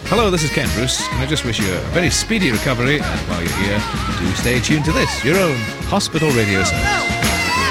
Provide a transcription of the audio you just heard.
Hello, this is Ken Bruce. Can I just wish you a very speedy recovery, and while you're here, do stay tuned to this, your own hospital radio service.